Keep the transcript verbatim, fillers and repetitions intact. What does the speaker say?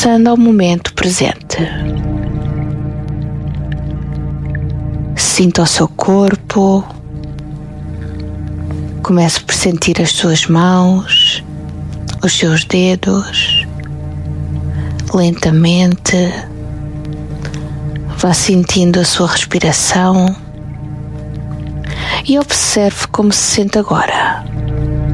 regressando ao momento presente. Sinta o seu corpo. Comece por sentir as suas mãos, os seus dedos. Lentamente, vá sentindo a sua respiração e observe como se sente agora.